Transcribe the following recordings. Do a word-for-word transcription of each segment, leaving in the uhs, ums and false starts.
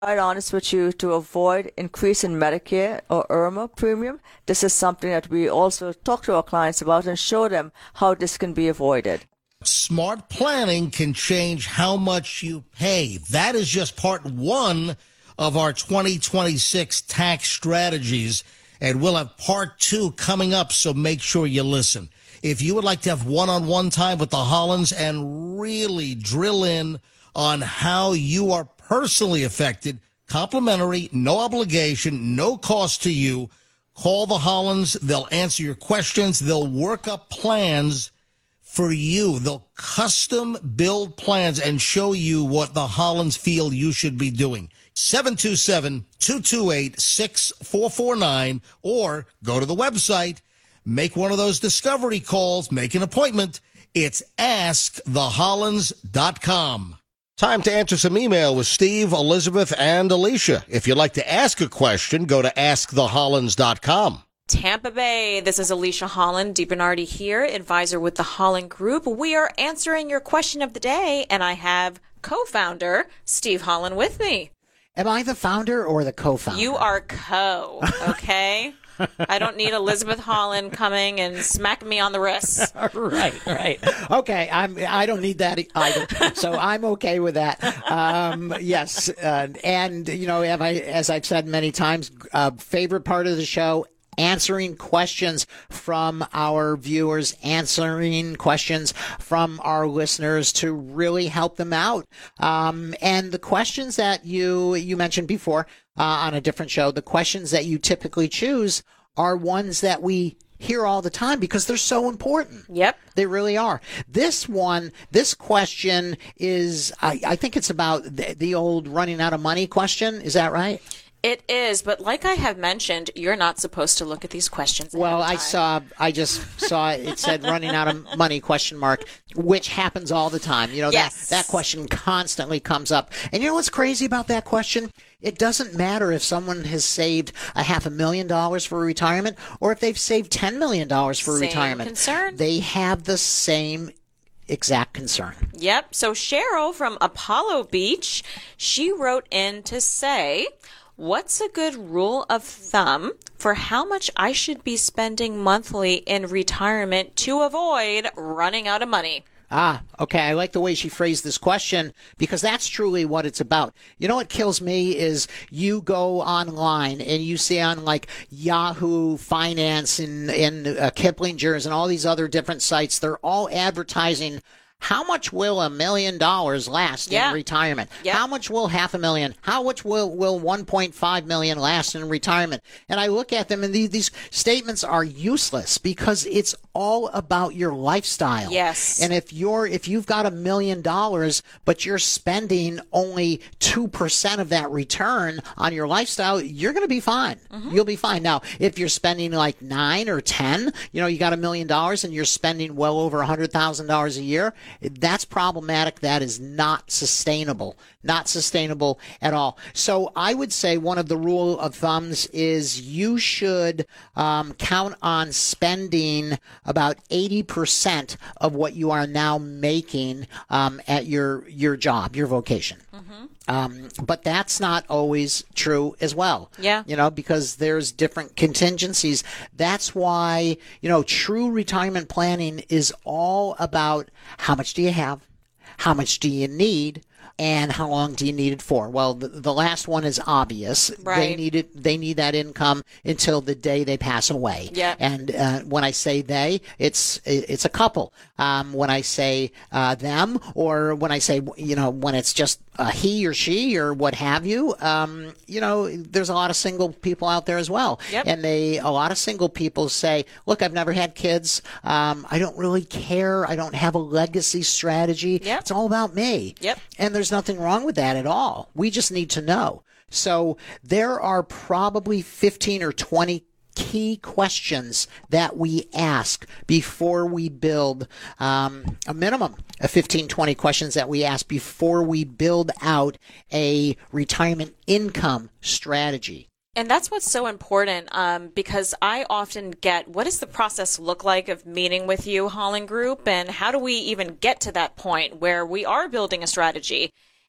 Quite honest with you, to avoid increase in Medicare or IRMA premium, this is something that we also talk to our clients about and show them how this can be avoided. Smart planning can change how much you pay. That is just part one of our twenty twenty-six tax strategies, and we'll have part two coming up, so make sure you listen. If you would like to have one-on-one time with the Hollands and really drill in on how you are personally affected, complimentary, no obligation, no cost to you, call the Hollands. They'll answer your questions. They'll work up plans for you. They'll custom build plans and show you what the Hollands feel you should be doing. seven two seven, two two eight, six four four nine, or go to the website, make one of those discovery calls, make an appointment. It's ask the hollands dot com. Time to answer some email with Steve, Elizabeth, and Alicia. If you'd like to ask a question, go to ask the hollands dot com. Tampa Bay, this is Alicia Holland, DiBernardi here, advisor with the Holland Group. We are answering your question of the day, and I have co-founder Steve Holland with me. Am I the founder or the co-founder? You are co, okay? I don't need Elizabeth Holland coming and smacking me on the wrist. right, right. Okay, I'm. I don't need that either. So I'm okay with that. Um, yes, uh, and you know, have I, as I've said many times, uh, favorite part of the show. Answering questions from our viewers, answering questions from our listeners to really help them out. Um, and the questions that you you mentioned before uh, on a different show, the questions that you typically choose are ones that we hear all the time because they're so important. Yep. They really are. This one, this question is, I, I think it's about the, the old running out of money question. Is that right? It is, but like I have mentioned, you're not supposed to look at these questions. Well, I saw, I just saw it said running out of money question mark, which happens all the time. You know, yes. that, that question constantly comes up. And you know what's crazy about that question? It doesn't matter if someone has saved a half a million dollars for retirement or if they've saved ten million dollars for Same retirement. Concern. They have the same exact concern. Yep. So Cheryl from Apollo Beach, she wrote in to say, what's a good rule of thumb for how much I should be spending monthly in retirement to avoid running out of money? Ah, okay. I like the way she phrased this question because that's truly what it's about. You know what kills me is you go online and you see on like Yahoo Finance and, and uh, Kiplinger's and all these other different sites, they're all advertising how much will a million dollars last yeah. in retirement? Yeah. How much will half a million? How much will, will one point five million last in retirement? And I look at them and these, these statements are useless because it's all about your lifestyle. Yes. And if you're, if you've got a million dollars, but you're spending only two percent of that return on your lifestyle, you're going to be fine. Mm-hmm. You'll be fine. Now, if you're spending like nine or ten, you know, you got a million dollars and you're spending well over a hundred thousand dollars a year, that's problematic. That is not sustainable. Not sustainable at all. So I would say one of the rule of thumbs is you should um, count on spending about eighty percent of what you are now making um, at your your job, your vocation. Mm-hmm. Um, but that's not always true as well. Yeah. You know, because there's different contingencies. That's why, you know, true retirement planning is all about how much do you have? How much do you need? And how long do you need it for? Well, the, the last one is obvious. Right. They need it. They need that income until the day they pass away. Yeah. And uh, when I say they, it's it's a couple. Um, when I say uh, them, or when I say, you know, when it's just uh, he or she or what have you, um, you know, there's a lot of single people out there as well. Yep. And they, a lot of single people say, look, I've never had kids. Um, I don't really care. I don't have a legacy strategy. Yep. It's all about me. Yep. And there's nothing wrong with that at all. We just need to know. So there are probably fifteen or twenty key questions that we ask before we build um, a minimum of fifteen, twenty questions that we ask before we build out a retirement income strategy. And that's what's so important um, because I often get, what does the process look like of meeting with you, Holland Group, and how do we even get to that point where we are building a strategy?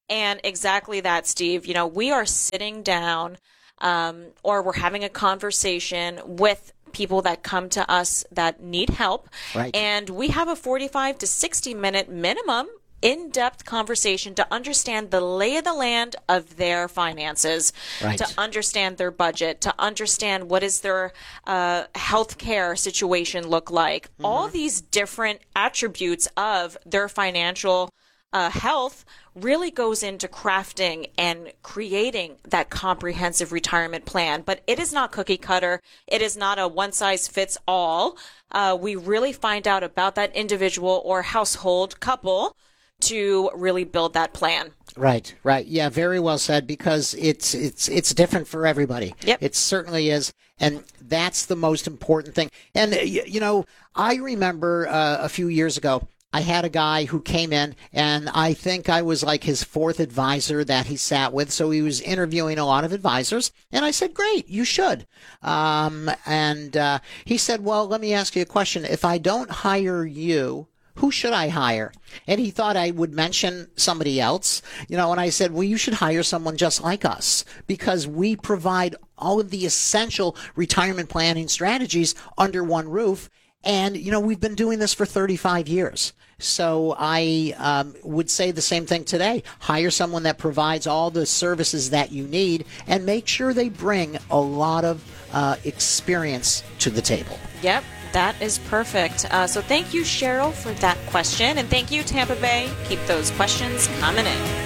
And exactly that, Steve. You know, we are sitting down um, or we're having a conversation with people that come to us that need help. Right. And we have a forty-five to sixty minute minimum in-depth conversation to understand the lay of the land of their finances, Right. to understand their budget, to understand what is their uh, health care situation look like. Mm-hmm. All these different attributes of their financial uh, health really goes into crafting and creating that comprehensive retirement plan. But it is not cookie cutter. It is not a one size fits all. Uh, we really find out about that individual or household couple to really build that plan. Right, right. Yeah, very well said, because it's it's it's different for everybody. Yep. It certainly is. And that's the most important thing. And, you know, I remember uh, a few years ago, I had a guy who came in, and I think I was like his fourth advisor that he sat with. So he was interviewing a lot of advisors. And I said, great, you should. Um, and uh, he said, well, let me ask you a question. If I don't hire you, who should I hire? And he thought I would mention somebody else, you know, and I said, well, you should hire someone just like us, because we provide all of the essential retirement planning strategies under one roof. And, you know, we've been doing this for thirty-five years. So I um, would say the same thing today. Hire someone that provides all the services that you need, and make sure they bring a lot of uh, experience to the table. Yep. That is perfect. Uh, so thank you, Cheryl, for that question. And thank you, Tampa Bay. Keep those questions coming in.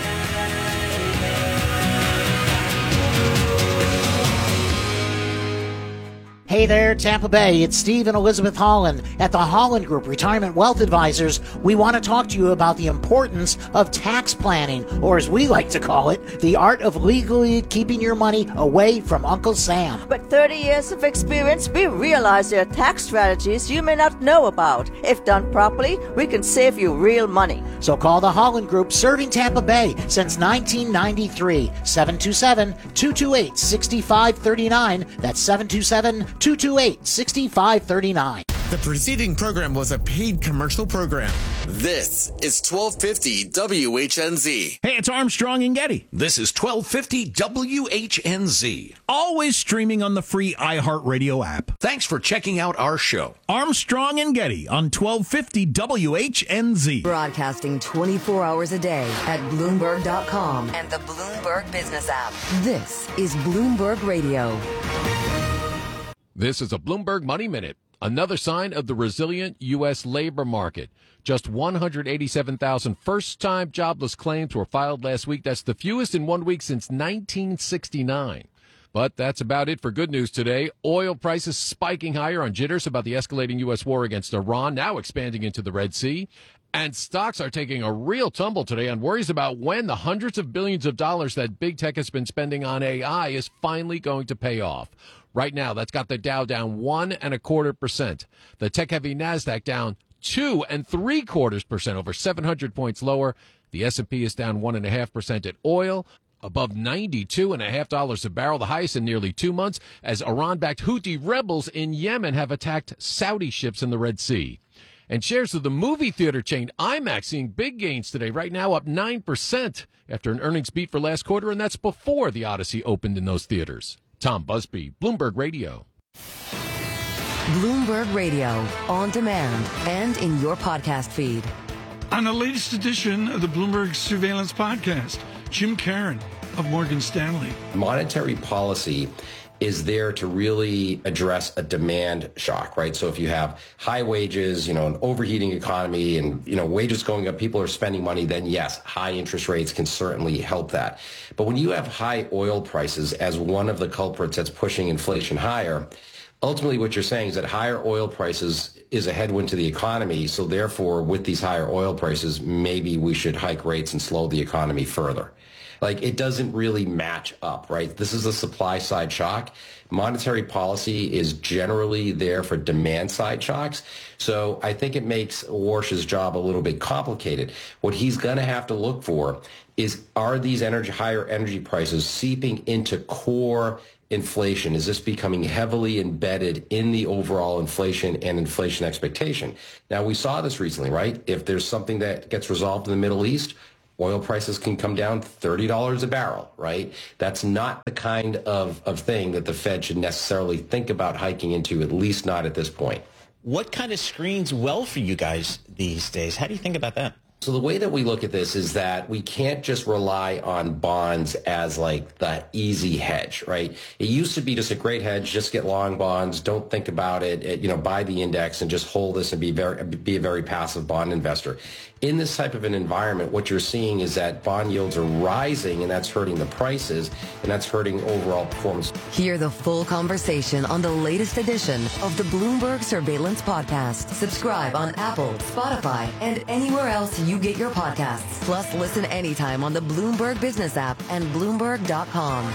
Hey there, Tampa Bay. It's Steve and Elizabeth Holland at the Holland Group Retirement Wealth Advisors. We want to talk to you about the importance of tax planning, or as we like to call it, the art of legally keeping your money away from Uncle Sam. With thirty years of experience, we realize there are tax strategies you may not know about. If done properly, we can save you real money. So call the Holland Group, serving Tampa Bay since nineteen ninety-three. seven two seven, two two eight, six five three nine. That's seven two seven, two two eight, six five three nine. The preceding program was a paid commercial program. This is twelve fifty W H N Z. Hey, it's Armstrong and Getty. This is twelve fifty W H N Z. Always streaming on the free iHeartRadio app. Thanks for checking out our show. Armstrong and Getty on twelve fifty W H N Z. Broadcasting twenty-four hours a day at Bloomberg dot com and the Bloomberg Business app. This is Bloomberg Radio. This is a Bloomberg Money Minute. Another sign of the resilient U S labor market. Just one hundred eighty-seven thousand first-time jobless claims were filed last week. That's the fewest in one week since nineteen sixty-nine. But that's about it for good news today. Oil prices spiking higher on jitters about the escalating U S war against Iran, now expanding into the Red Sea. And stocks are taking a real tumble today on worries about when the hundreds of billions of dollars that big tech has been spending on A I is finally going to pay off. Right now, that's got the Dow down one and a quarter percent. The tech-heavy Nasdaq down two and three quarters percent, over seven hundred points lower. The S and P is down one and a half percent at oil, above ninety-two and a half dollars a barrel, the highest in nearly two months, as Iran-backed Houthi rebels in Yemen have attacked Saudi ships in the Red Sea. And shares of the movie theater chain IMAX seeing big gains today, right now up nine percent after an earnings beat for last quarter, and that's before the Odyssey opened in those theaters. Tom Busby, Bloomberg Radio. Bloomberg Radio, on demand and in your podcast feed. On the latest edition of the Bloomberg Surveillance Podcast, Jim Caron of Morgan Stanley. Monetary policy is there to really address a demand shock, right? So if you have high wages, you know, an overheating economy and, you know, wages going up, people are spending money, then yes, high interest rates can certainly help that. But when you have high oil prices as one of the culprits that's pushing inflation higher, ultimately what you're saying is that higher oil prices is a headwind to the economy. So therefore, with these higher oil prices, maybe we should hike rates and slow the economy further. Like, it doesn't really match up, right? This is a supply side shock. Monetary policy is generally there for demand side shocks. So I think it makes Warsh's job a little bit complicated. What he's going to have to look for is, are these energy, higher energy prices seeping into core inflation? Is this becoming heavily embedded in the overall inflation and inflation expectation? Now, we saw this recently, right? If there's something that gets resolved in the Middle East, Oil prices can come down thirty dollars a barrel, right? That's not the kind of, of thing that the Fed should necessarily think about hiking into, at least not at this point. What kind of screens well for you guys these days? How do you think about that? So the way that we look at this is that we can't just rely on bonds as like the easy hedge, right? It used to be just a great hedge, just get long bonds, don't think about it, it you know, buy the index and just hold this and be very be a very passive bond investor. In this type of an environment, what you're seeing is that bond yields are rising, and that's hurting the prices, and that's hurting overall performance. Hear the full conversation on the latest edition of the Bloomberg Surveillance Podcast. Subscribe on Apple, Spotify, and anywhere else you get your podcasts. Plus, listen anytime on the Bloomberg Business app and Bloomberg dot com.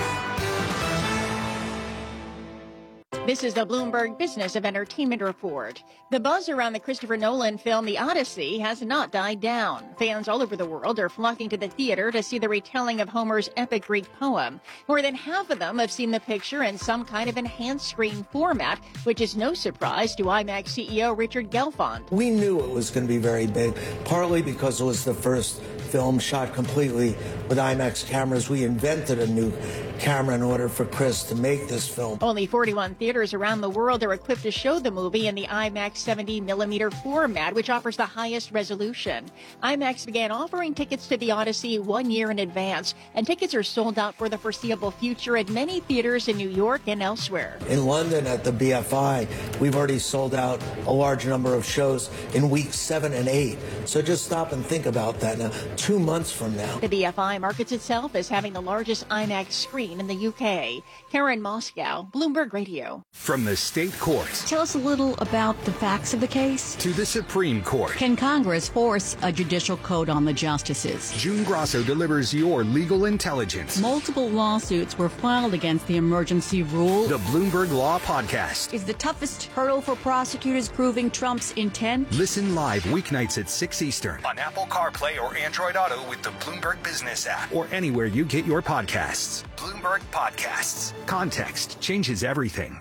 This is the Bloomberg Business of Entertainment Report. The buzz around the Christopher Nolan film The Odyssey has not died down. Fans all over the world are flocking to the theater to see the retelling of Homer's epic Greek poem. More than half of them have seen the picture in some kind of enhanced screen format, which is no surprise to IMAX C E O Richard Gelfond. We knew it was going to be very big, partly because it was the first film shot completely with IMAX cameras. We invented a new camera in order for Chris to make this film. Only forty-one theaters around the world are equipped to show the movie in the IMAX seventy millimeter format, which offers the highest resolution. IMAX began offering tickets to The Odyssey one year in advance, and tickets are sold out for the foreseeable future at many theaters in New York and elsewhere. In London at the B F I, we've already sold out a large number of shows in weeks seven and eight. So just stop and think about that now. Two months from now. The B F I markets itself as having the largest IMAX screen in the U K. Karen Moscow, Bloomberg Radio. From the state courts. Tell us a little about the facts of the case. To the Supreme Court. Can Congress force a judicial code on the justices? June Grasso delivers your legal intelligence. Multiple lawsuits were filed against the emergency rule. The Bloomberg Law Podcast. Is the toughest hurdle for prosecutors proving Trump's intent? Listen live weeknights at six Eastern on Apple CarPlay or Android Auto with the Bloomberg Business app or anywhere you get your podcasts. Bloomberg Podcasts. Context changes everything.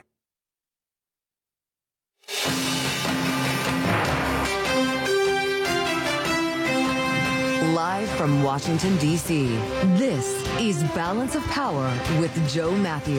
Live from Washington, D C, this is Balance of Power with Joe Matthew.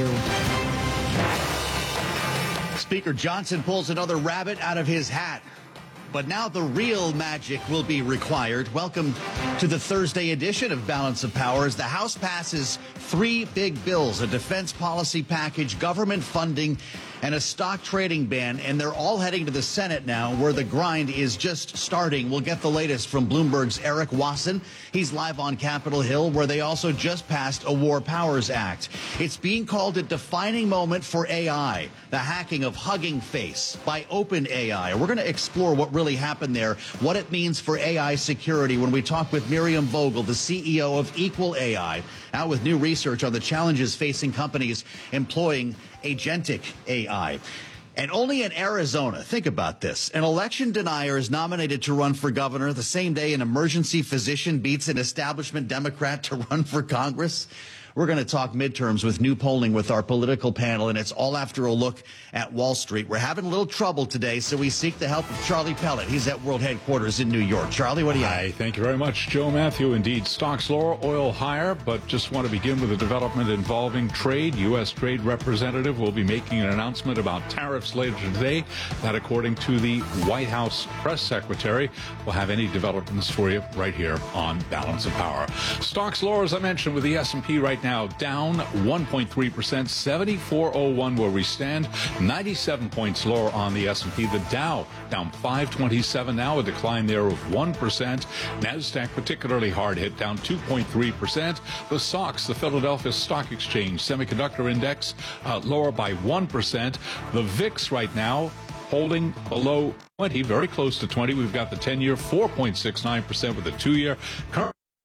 Speaker Johnson pulls another rabbit out of his hat. But now the real magic will be required. Welcome to the Thursday edition of Balance of Power as the House passes three big bills, a defense policy package, government funding, and a stock trading ban. And they're all heading to the Senate now, where the grind is just starting. We'll get the latest from Bloomberg's Eric Wasson. He's live on Capitol Hill, where they also just passed a War Powers Act. It's being called a defining moment for A I, the hacking of Hugging Face by OpenAI. We're going to explore what really happened there, what it means for A I security when we talk with Miriam Vogel, the C E O of Equal A I, out with new research on the challenges facing companies employing agentic A I. And only in Arizona, think about this, an election denier is nominated to run for governor the same day an emergency physician beats an establishment Democrat to run for Congress. We're going to talk midterms with new polling with our political panel, and it's all after a look at Wall Street. We're having a little trouble today, so we seek the help of Charlie Pellet. He's at World Headquarters in New York. Charlie, what do you have? Hi, thank you very much, Joe Matthew. Indeed, stocks lower, oil higher, but just want to begin with a development involving trade. U S. Trade Representative will be making an announcement about tariffs later today. That, according to the White House press secretary, will have any developments for you right here on Balance of Power. Stocks lower, as I mentioned, with the S and P right now. Now down one point three percent, seventy-four oh one where we stand, ninety-seven points lower on the S and P. The Dow down five twenty-seven now, a decline there of one percent. NASDAQ particularly hard hit, down two point three percent. The S O X, the Philadelphia Stock Exchange Semiconductor Index, uh, lower by one percent. The V I X right now holding below twenty, very close to twenty. We've got the ten-year four point six nine percent with the two-year. Current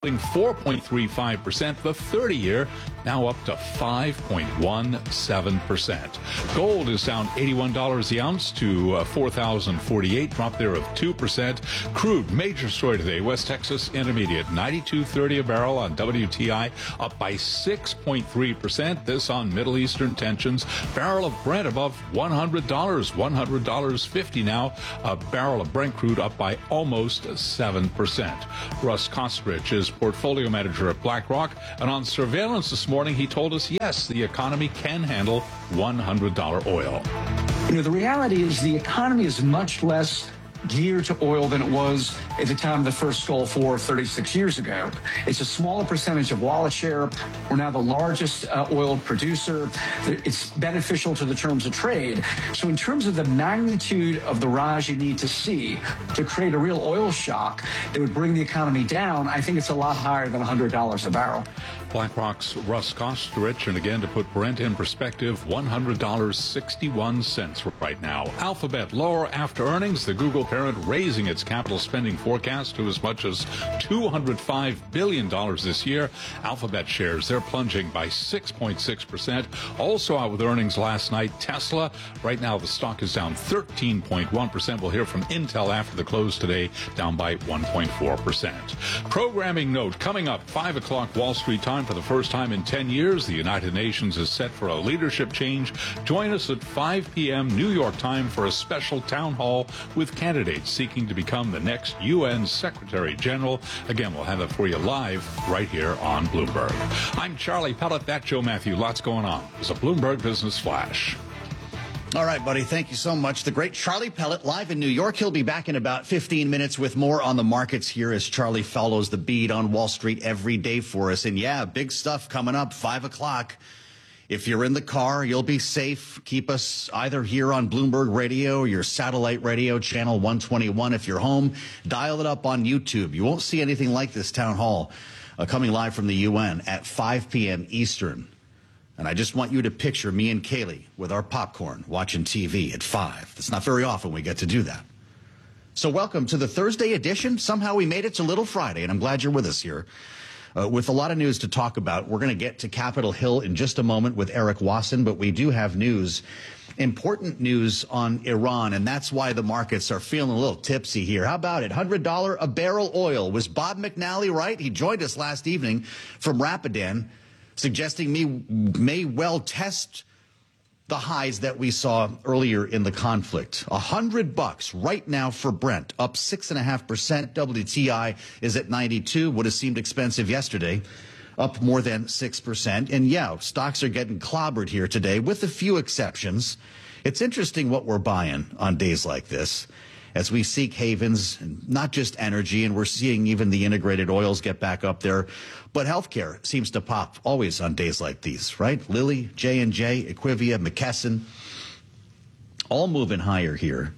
four point three five percent. The thirty-year now up to five point one seven percent. Gold is down eighty-one dollars the ounce to uh, four thousand forty-eight, drop there of two percent. Crude, major story today, West Texas Intermediate, ninety-two thirty a barrel on W T I, up by six point three percent. This on Middle Eastern tensions. Barrel of Brent above one hundred dollars, one hundred dollars and fifty cents now. A barrel of Brent crude up by almost seven percent. Russ Kostrich is portfolio manager at BlackRock, and on surveillance this morning, he told us, yes, the economy can handle one hundred dollars oil. You know, the reality is the economy is much less geared to oil than it was at the time of the first Gulf War thirty-six years ago. It's a smaller percentage of wallet share. We're now the largest uh, oil producer. It's beneficial to the terms of trade. So in terms of the magnitude of the rise you need to see to create a real oil shock that would bring the economy down, I think it's a lot higher than one hundred dollars a barrel. BlackRock's Russ Kostrich, and again, to put Brent in perspective, one hundred dollars and sixty-one cents right now. Alphabet lower after earnings. The Google parent raising its capital spending forecast to as much as two hundred five billion dollars this year. Alphabet shares, they're plunging by six point six percent. Also out with earnings last night, Tesla. Right now, the stock is down thirteen point one percent. We'll hear from Intel after the close today, down by one point four percent. Programming note, coming up, five o'clock Wall Street time. For the first time in ten years, the United Nations is set for a leadership change. Join us at five p.m. New York time for a special town hall with candidates seeking to become the next U N Secretary General. Again, we'll have that for you live right here on Bloomberg. I'm Charlie Pellet. That's Joe Matthew. Lots going on. It's a Bloomberg Business Flash. All right, buddy. Thank you so much. The great Charlie Pellet live in New York. He'll be back in about fifteen minutes with more on the markets here as Charlie follows the beat on Wall Street every day for us. And yeah, big stuff coming up, five o'clock. If you're in the car, you'll be safe. Keep us either here on Bloomberg Radio or your satellite radio, channel one twenty-one. If you're home, dial it up on YouTube. You won't see anything like this town hall uh, coming live from the U N at five p.m. Eastern. And I just want you to picture me and Kaylee with our popcorn watching T V at five. It's not very often we get to do that. So welcome to the Thursday edition. Somehow we made it to Little Friday, and I'm glad you're with us here. Uh, with a lot of news to talk about. We're going to get to Capitol Hill in just a moment with Eric Wasson, but we do have news, important news on Iran, and that's why the markets are feeling a little tipsy here. How about it? one hundred dollars a barrel oil. Was Bob McNally right? He joined us last evening from Rapidan, suggesting me may well test the highs that we saw earlier in the conflict. A hundred bucks right now for Brent, up six and a half percent. W T I is at ninety-two. Would have seemed expensive yesterday, up more than six percent. And yeah, stocks are getting clobbered here today, with a few exceptions. It's interesting what we're buying on days like this, as we seek havens, not just energy, and we're seeing even the integrated oils get back up there. But healthcare seems to pop always on days like these, right? Lilly, J and J, Equivia, McKesson, all moving higher here.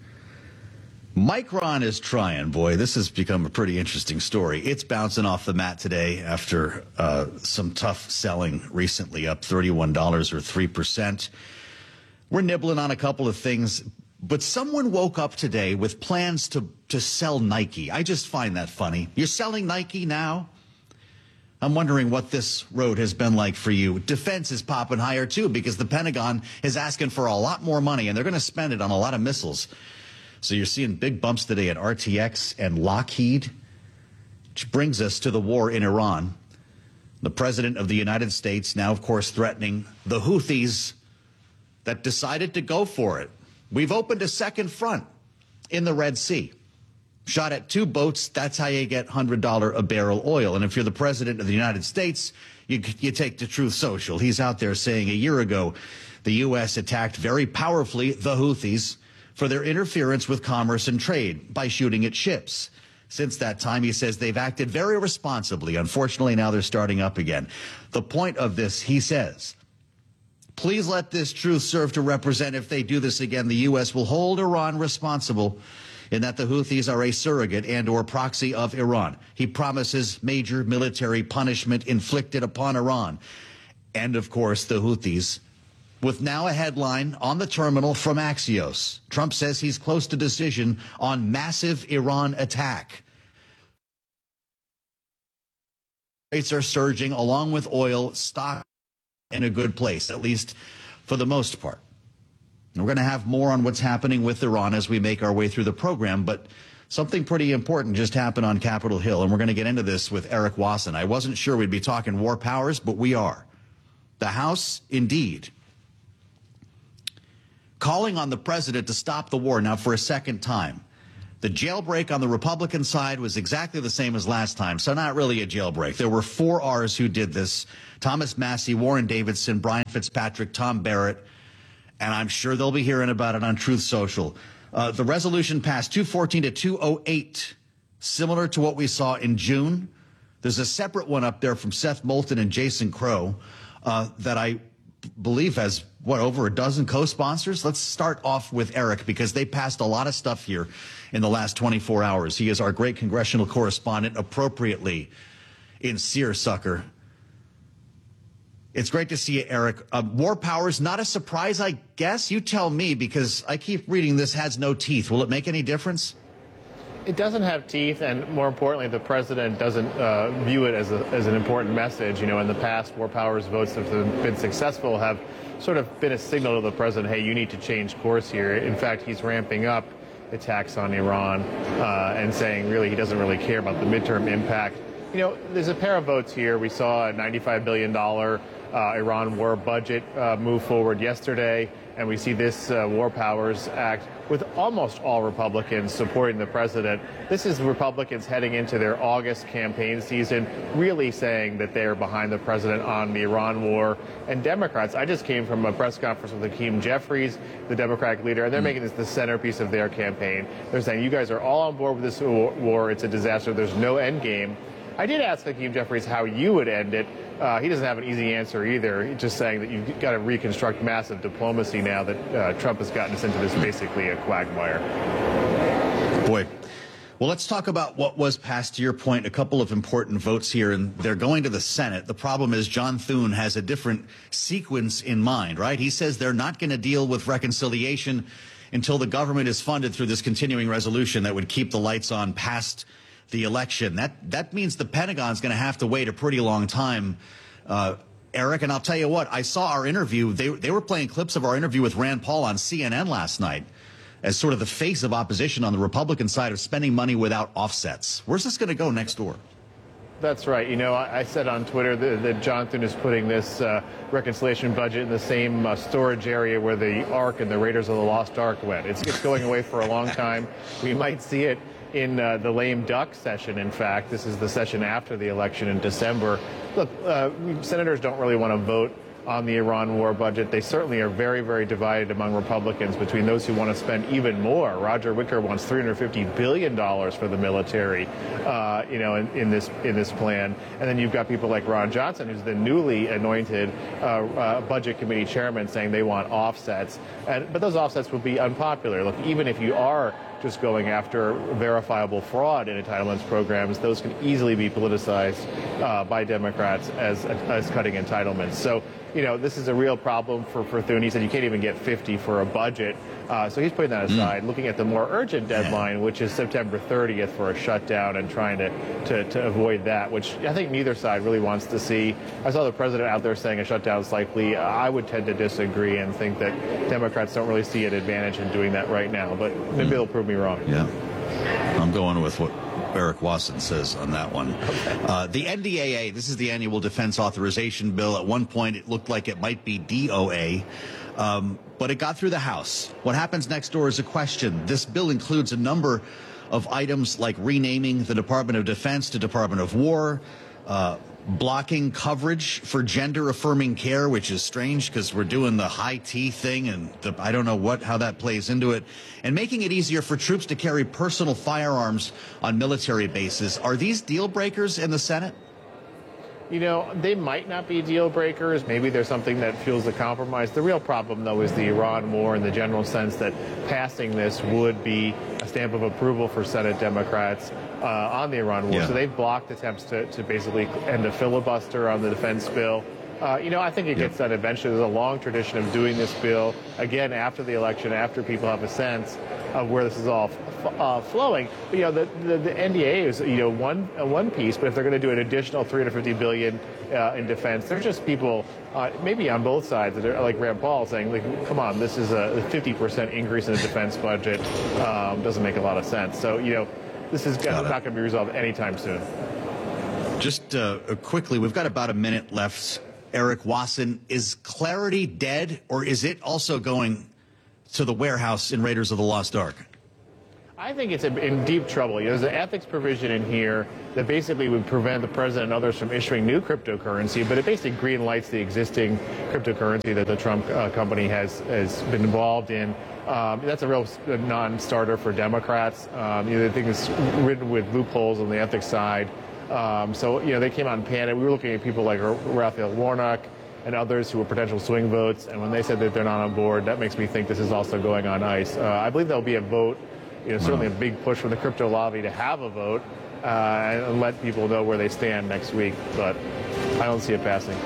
Micron is trying. Boy, this has become a pretty interesting story. It's bouncing off the mat today after uh, some tough selling recently, up thirty-one dollars or three percent. We're nibbling on a couple of things. But someone woke up today with plans to, to sell Nike. I just find that funny. You're selling Nike now? I'm wondering what this road has been like for you. Defense is popping higher, too, because the Pentagon is asking for a lot more money, and they're going to spend it on a lot of missiles. So you're seeing big bumps today at R T X and Lockheed, which brings us to the war in Iran. The President of the United States now, of course, threatening the Houthis that decided to go for it. We've opened a second front in the Red Sea. Shot at two boats, that's how you get one hundred dollars a barrel oil. And if you're the President of the United States, you, you take to Truth Social. He's out there saying a year ago the U S attacked very powerfully the Houthis for their interference with commerce and trade by shooting at ships. Since that time, he says they've acted very responsibly. Unfortunately, now they're starting up again. The point of this, he says, please let this truth serve to represent if they do this again, the U S will hold Iran responsible in that the Houthis are a surrogate and or proxy of Iran. He promises major military punishment inflicted upon Iran. And, of course, the Houthis, with now a headline on the terminal from Axios. Trump says he's close to decision on massive Iran attack. rates are surging along with oil. Stock in a good place, at least for the most part. And we're going to have more on what's happening with Iran as we make our way through the program, but something pretty important just happened on Capitol Hill, and we're going to get into this with Eric Wasson. I wasn't sure we'd be talking war powers, but we are. The House, indeed, calling on the president to stop the war now for a second time. The jailbreak on the Republican side was exactly the same as last time, so not really a jailbreak. There were four R's who did this: Thomas Massie, Warren Davidson, Brian Fitzpatrick, Tom Barrett, and I'm sure they'll be hearing about it on Truth Social. Uh, the resolution passed two fourteen to two oh eight, similar to what we saw in June. There's a separate one up there from Seth Moulton and Jason Crow uh, that I believe has, what, over a dozen co-sponsors? Let's start off with Eric, because they passed a lot of stuff here in the last twenty-four hours. He is our great congressional correspondent, appropriately in seersucker. It's great to see you, Eric. Uh, war powers, not a surprise, I guess. You tell me, because I keep reading this has no teeth. Will it make any difference? It doesn't have teeth, and more importantly, the president doesn't uh, view it as, a, as an important message. You know, in the past, war powers votes that have been successful have sort of been a signal to the president, hey, you need to change course here. In fact, he's ramping up attacks on Iran uh, and saying, really, he doesn't really care about the midterm impact. You know, there's a pair of votes here. We saw a ninety-five billion dollars uh, Iran war budget uh, move forward yesterday, and we see this uh, War Powers Act with almost all Republicans supporting the president. This is Republicans heading into their August campaign season, really saying that they're behind the president on the Iran war. And Democrats, I just came from a press conference with Hakeem Jeffries, the Democratic leader, and they're making this the centerpiece of their campaign. They're saying, you guys are all on board with this war. It's a disaster. There's no end game. I did ask Hakeem Jeffries how you would end it. Uh, he doesn't have an easy answer either. He's just saying that you've got to reconstruct massive diplomacy now that uh, Trump has gotten us into this basically a quagmire. Boy. Well, let's talk about what was passed. To your point, a couple of important votes here, and they're going to the Senate. The problem is John Thune has a different sequence in mind, right? He says they're not going to deal with reconciliation until the government is funded through this continuing resolution that would keep the lights on past the election. That that means the Pentagon's going to have to wait a pretty long time, uh, Eric. And I'll tell you what, I saw our interview. They, they were playing clips of our interview with Rand Paul on C N N last night as sort of the face of opposition on the Republican side of spending money without offsets. Where's this going to go next door? That's right. You know, I, I said on Twitter that, that John Thune is putting this uh, reconciliation budget in the same uh, storage area where the Ark and the Raiders of the Lost Ark went. It's, it's going away for a long time. We might see it in uh, the lame duck session. In fact, this is the session after the election in December. Look, uh, senators don't really want to vote on the Iran war budget. They certainly are very, very divided among Republicans between those who want to spend even more. Roger Wicker wants three hundred fifty billion dollars for the military, uh, you know, in, in this in this plan. And then you've got people like Ron Johnson, who's the newly anointed uh, uh, budget committee chairman, saying they want offsets. And, but those offsets would be unpopular. Look, even if you are just going after verifiable fraud in entitlements programs, those can easily be politicized uh, by Democrats as as cutting entitlements. So, you know, this is a real problem for, for Thune. He said you can't even get fifty for a budget. Uh, so he's putting that aside, mm. looking at the more urgent deadline, which is September thirtieth for a shutdown, and trying to, to, to avoid that, which I think neither side really wants to see. I saw the president out there saying a shutdown is likely. I would tend to disagree and think that Democrats don't really see an advantage in doing that right now, but maybe mm. they'll prove me wrong. Yeah, I'm going with what Eric Wasson says on that one. Okay. Uh, the N D A A, this is the Annual Defense Authorization Bill. At one point, it looked like it might be D O A, um, but it got through the House. What happens next door is a question. This bill includes a number of items like renaming the Department of Defense to Department of War, uh, blocking coverage for gender-affirming care, which is strange because we're doing the high T thing, and the, I don't know what how that plays into it, and making it easier for troops to carry personal firearms on military bases. Are these deal breakers in the Senate? You know, they might not be deal breakers. Maybe there's something that fuels the compromise. The real problem, though, is the Iran war in the general sense that passing this would be a stamp of approval for Senate Democrats uh, on the Iran war. Yeah. So they've blocked attempts to, to basically end a filibuster on the defense bill. Uh, you know, I think it gets done eventually. There's a long tradition of doing this bill, again, after the election, after people have a sense of where this is all f- uh, flowing. But, you know, the, the, the N D A is, you know, one uh, one piece, but if they're going to do an additional three hundred fifty billion dollars uh, in defense, there's just people, uh, maybe on both sides, that are, like Rand Paul, saying, like, come on, this is a fifty percent increase in the defense budget. Um, doesn't make a lot of sense. So, you know, this is not going to be resolved anytime soon. Just uh, quickly, we've got about a minute left. Eric Wasson, is Clarity dead, or is it also going to the warehouse in Raiders of the Lost Ark? I think it's in deep trouble. You know, there's an ethics provision in here that basically would prevent the president and others from issuing new cryptocurrency, but it basically green lights the existing cryptocurrency that the Trump uh, company has, has been involved in. Um, that's a real non-starter for Democrats. Um, you know, the thing is ridden with loopholes on the ethics side. Um, so, you know, they came out and panicked. We were looking at people like Raphael Warnock and others who were potential swing votes, and when they said that they're not on board, that makes me think this is also going on ice. Uh, I believe there'll be a vote, you know, certainly a big push from the crypto lobby to have a vote uh, and let people know where they stand next week, but I don't see it passing.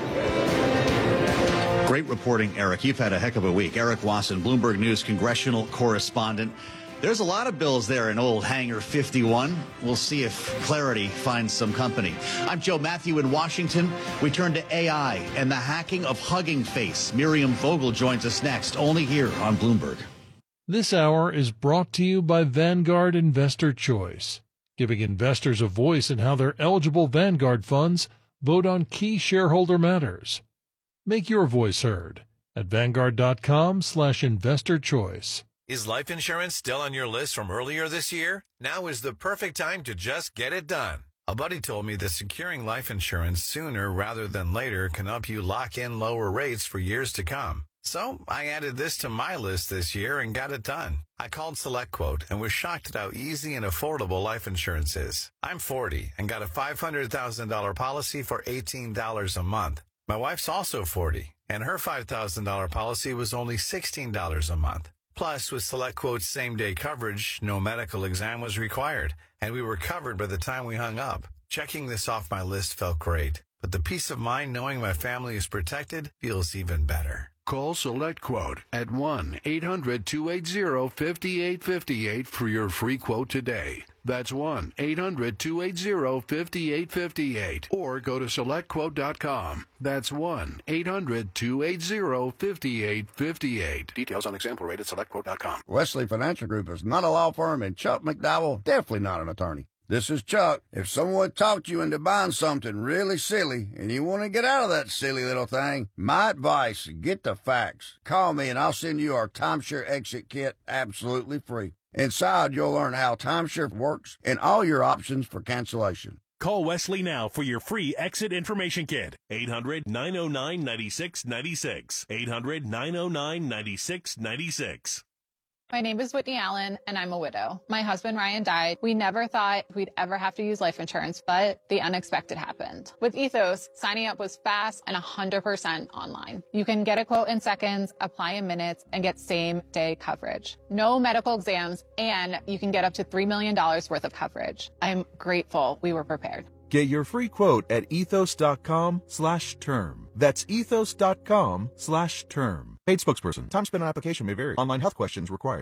Great reporting, Eric. You've had a heck of a week. Eric Wasson, Bloomberg News congressional correspondent. There's a lot of bills there in old Hangar fifty-one. We'll see if Clarity finds some company. I'm Joe Matthew in Washington. We turn to A I and the hacking of Hugging Face. Miriam Vogel joins us next, only here on Bloomberg. This hour is brought to you by Vanguard Investor Choice, giving investors a voice in how their eligible Vanguard funds vote on key shareholder matters. Make your voice heard at Vanguard.com slash investor choice. Is life insurance still on your list from earlier this year? Now is the perfect time to just get it done. A buddy told me that securing life insurance sooner rather than later can help you lock in lower rates for years to come. So I added this to my list this year and got it done. I called SelectQuote and was shocked at how easy and affordable life insurance is. I'm forty and got a five hundred thousand dollars policy for eighteen dollars a month. My wife's also forty, and her five thousand dollars policy was only sixteen dollars a month. Plus, with SelectQuote's same-day coverage, no medical exam was required, and we were covered by the time we hung up. Checking this off my list felt great, but the peace of mind knowing my family is protected feels even better. Call SelectQuote at one eight hundred two eight zero five eight five eight for your free quote today. That's one eight hundred two eight zero five eight five eight. Or go to select quote dot com. That's one eight hundred two eight zero five eight five eight. Details on example rate at select quote dot com. Wesley Financial Group is not a law firm, and Chuck McDowell definitely not an attorney. This is Chuck. If someone talked you into buying something really silly and you want to get out of that silly little thing, my advice, get the facts. Call me and I'll send you our timeshare exit kit absolutely free. Inside, you'll learn how timeshare works and all your options for cancellation. Call Wesley now for your free exit information kit. eight hundred nine oh nine nine six nine six. eight hundred nine oh nine nine six nine six. My name is Whitney Allen, and I'm a widow. My husband, Ryan, died. We never thought we'd ever have to use life insurance, but the unexpected happened. With Ethos, signing up was fast and one hundred percent online. You can get a quote in seconds, apply in minutes, and get same-day coverage. No medical exams, and you can get up to three million dollars worth of coverage. I'm grateful we were prepared. Get your free quote at ethos.com slash term. That's ethos.com slash term. Paid spokesperson. Time spent on application may vary. Online health questions required.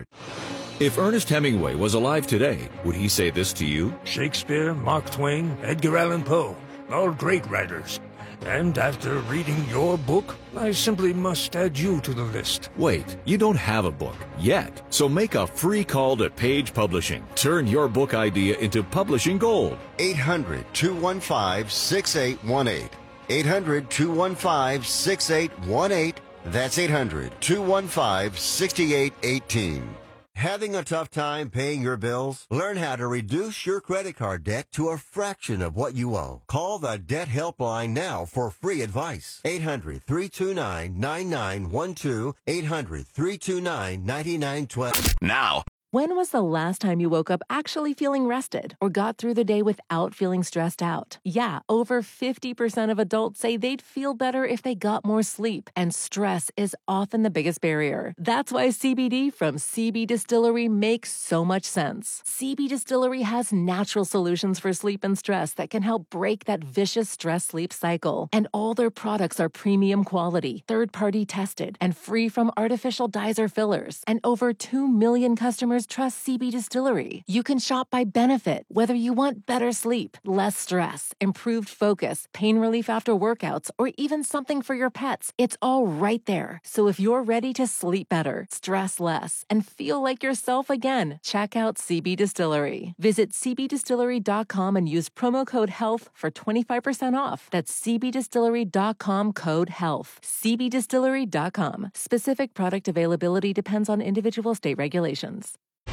If Ernest Hemingway was alive today, would he say this to you? Shakespeare, Mark Twain, Edgar Allan Poe, all great writers. And after reading your book, I simply must add you to the list. Wait, you don't have a book yet. So make a free call to Page Publishing. Turn your book idea into publishing gold. eight hundred two one five six eight one eight. eight hundred two one five six eight one eight. That's eight hundred two one five six eight one eight. Having a tough time paying your bills? Learn how to reduce your credit card debt to a fraction of what you owe. Call the Debt Helpline now for free advice. eight hundred three two nine nine nine one two. eight hundred three two nine nine nine one two. Now, When was the last time you woke up actually feeling rested or got through the day without feeling stressed out? Yeah, over fifty percent of adults say they'd feel better if they got more sleep, and stress is often the biggest barrier. That's why C B D from C B Distillery makes so much sense. C B Distillery has natural solutions for sleep and stress that can help break that vicious stress-sleep cycle. And all their products are premium quality, third-party tested, and free from artificial dyes or fillers. And over two million customers trust C B Distillery. You can shop by benefit, whether you want better sleep, less stress, improved focus, pain relief after workouts, or even something for your pets. It's all right there. So if you're ready to sleep better, stress less, and feel like yourself again, check out C B Distillery. Visit c b distillery dot com and use promo code HEALTH for twenty-five percent off. That's c b distillery dot com code HEALTH. c b distillery dot com. Specific product availability depends on individual state regulations.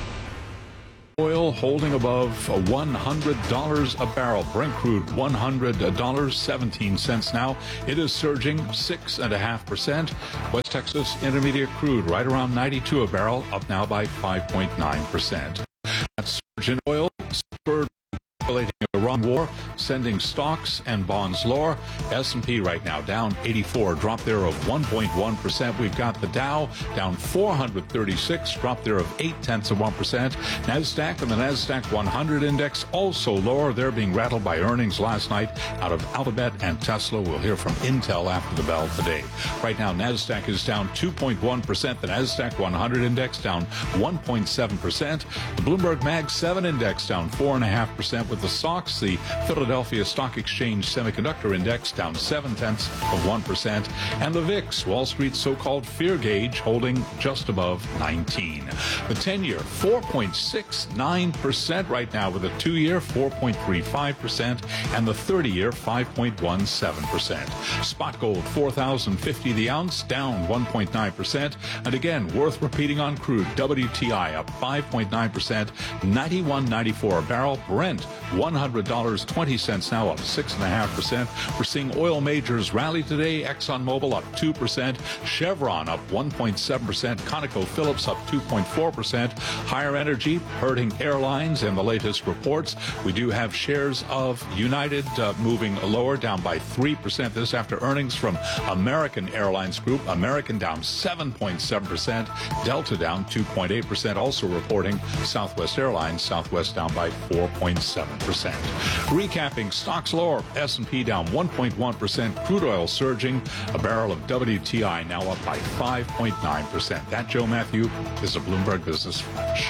Oil holding above one hundred dollars a barrel. Brent crude, one hundred dollars and seventeen cents now. It is surging six point five percent. West Texas Intermediate crude right around ninety-two a barrel, up now by five point nine percent. That surge in oil spurred relating the Iran war, sending stocks and bonds lower. S and P right now down eighty-four, drop there of one point one percent. We've got the Dow down four hundred thirty-six, drop there of eight tenths of one percent. NASDAQ and the NASDAQ one hundred index also lower. They're being rattled by earnings last night out of Alphabet and Tesla. We'll hear from Intel after the bell today. Right now, NASDAQ is down two point one percent. The NASDAQ one hundred index down one point seven percent. The Bloomberg Mag seven index down four point five percent. With the S O X, the Philadelphia Stock Exchange Semiconductor Index down seven tenths of one percent, and the V I X, Wall Street's so-called fear gauge, holding just above nineteen. The ten-year, four point six nine percent right now, with a two-year, four point three five percent, and the thirty-year, five point one seven percent. Spot gold, four thousand fifty the ounce, down one point nine percent, and again, worth repeating on crude, W T I up five point nine percent, ninety-one ninety-four a barrel. Brent, one hundred dollars and twenty cents now, up six point five percent. We're seeing oil majors rally today. ExxonMobil up two percent. Chevron up one point seven percent. ConocoPhillips up two point four percent. Higher energy hurting airlines in the latest reports. We do have shares of United uh, moving lower, down by three percent. This after earnings from American Airlines Group. American down seven point seven percent. Delta down two point eight percent. Also reporting Southwest Airlines. Southwest down by four point seven percent. Recapping, stocks lower, S and P down one point one percent, crude oil surging, a barrel of W T I now up by five point nine percent. That, Joe Matthew, is a Bloomberg Business Flash.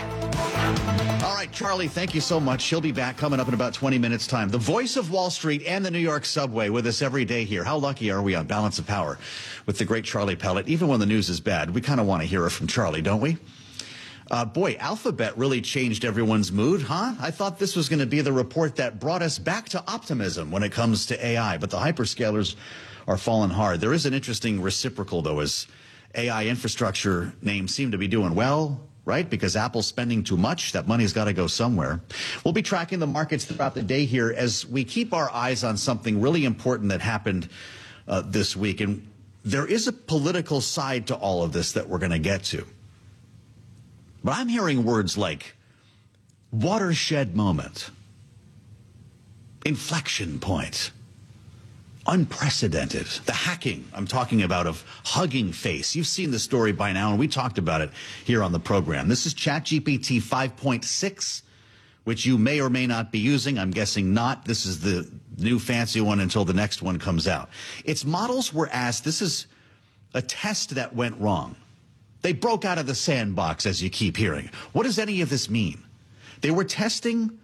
All right, Charlie, thank you so much. She'll be back coming up in about twenty minutes' time. The voice of Wall Street and the New York subway with us every day here. How lucky are we on Balance of Power with the great Charlie Pellet? Even when the news is bad, we kind of want to hear it from Charlie, don't we? Uh, boy, Alphabet really changed everyone's mood, huh? I thought this was going to be the report that brought us back to optimism when it comes to A I, but the hyperscalers are falling hard. There is an interesting reciprocal, though, as A I infrastructure names seem to be doing well, right? Because Apple's spending too much. That money's got to go somewhere. We'll be tracking the markets throughout the day here as we keep our eyes on something really important that happened uh, this week. And there is a political side to all of this that we're going to get to. But I'm hearing words like watershed moment, inflection point, unprecedented. The hacking I'm talking about of Hugging Face. You've seen the story by now, and we talked about it here on the program. This is ChatGPT five point six, which you may or may not be using. I'm guessing not. This is the new fancy one until the next one comes out. Its models were asked, this is a test that went wrong. They broke out of the sandbox, as you keep hearing. What does any of this mean? They were testing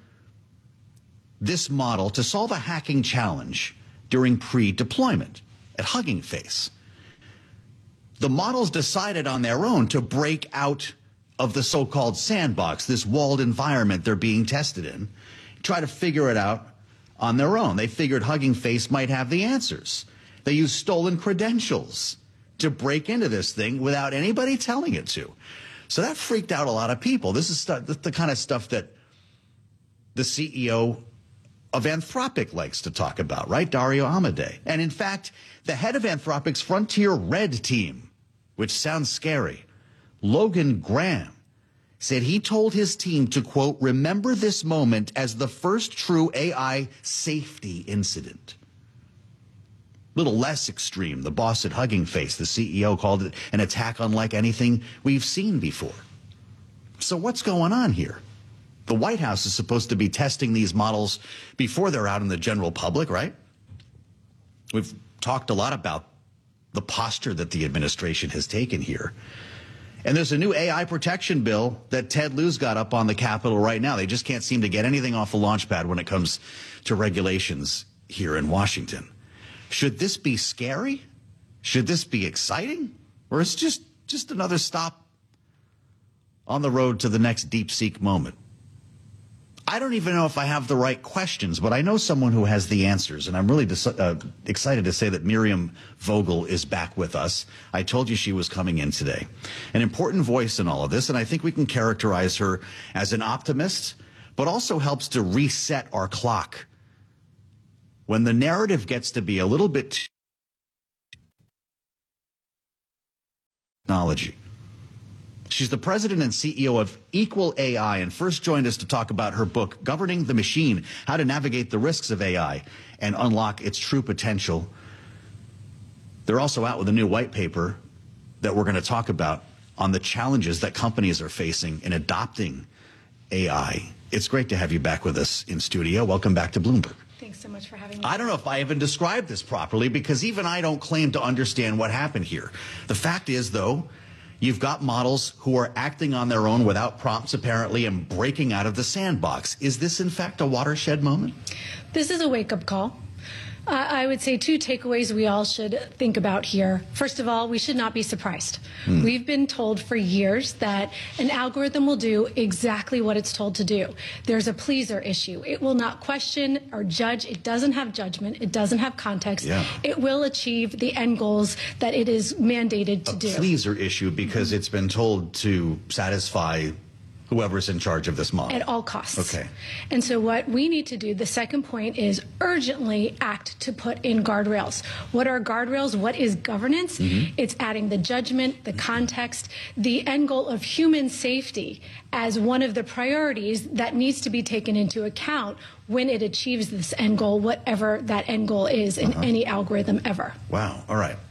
this model to solve a hacking challenge during pre-deployment at Hugging Face. The models decided on their own to break out of the so-called sandbox, this walled environment they're being tested in, try to figure it out on their own. They figured Hugging Face might have the answers. They used stolen credentials to break into this thing without anybody telling it to. So that freaked out a lot of people. This is st- the kind of stuff that the C E O of Anthropic likes to talk about, right? Dario Amodei. And in fact, the head of Anthropic's Frontier Red team, which sounds scary, Logan Graham, said he told his team to, quote, remember this moment as the first true A I safety incident. Little less extreme. The boss at Hugging Face, the C E O, called it an attack unlike anything we've seen before. So what's going on here? The White House is supposed to be testing these models before they're out in the general public, right? We've talked a lot about the posture that the administration has taken here. And there's a new A I protection bill that Ted Lieu's got up on the Capitol right now. They just can't seem to get anything off the launch pad when it comes to regulations here in Washington. Should this be scary? Should this be exciting? Or is it just, just another stop on the road to the next DeepSeek moment? I don't even know if I have the right questions, but I know someone who has the answers, and I'm really uh, excited to say that Miriam Vogel is back with us. I told you she was coming in today. An important voice in all of this, and I think we can characterize her as an optimist, but also helps to reset our clock. When the narrative gets to be a little bit technology. She's the president and C E O of Equal A I and first joined us to talk about her book, Governing the Machine, How to Navigate the Risks of A I and Unlock Its True Potential. They're also out with a new white paper that we're going to talk about on the challenges that companies are facing in adopting A I. It's great to have you back with us in studio. Welcome back to Bloomberg. Thanks so much for having me. I don't know if I even described this properly because even I don't claim to understand what happened here. The fact is, though, you've got models who are acting on their own without prompts, apparently, and breaking out of the sandbox. Is this, in fact, a watershed moment? This is a wake-up call. Uh, I would say two takeaways we all should think about here. First of all, we should not be surprised. Hmm. We've been told for years that an algorithm will do exactly what it's told to do. There's a pleaser issue. It will not question or judge. It doesn't have judgment. It doesn't have context. Yeah. It will achieve the end goals that it is mandated to a do. A pleaser issue because mm-hmm. it's been told to satisfy whoever's in charge of this model. At all costs. Okay. And so what we need to do, the second point, is urgently act to put in guardrails. What are guardrails? What is governance? Mm-hmm. It's adding the judgment, the context, the end goal of human safety as one of the priorities that needs to be taken into account when it achieves this end goal, whatever that end goal is in uh-huh. any algorithm ever. Wow. All right.